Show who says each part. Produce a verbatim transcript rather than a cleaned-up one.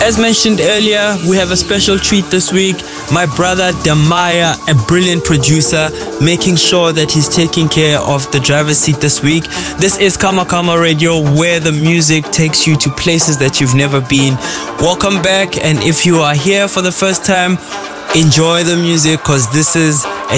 Speaker 1: As mentioned earlier, we have a special treat this week. My brother Damaya, a brilliant producer, making sure that he's taking care of the driver's seat this week. This is Kama Kama Radio, where the music takes you to places that you've never been. Welcome back, and if you are here for the first time, enjoy the music, because this is a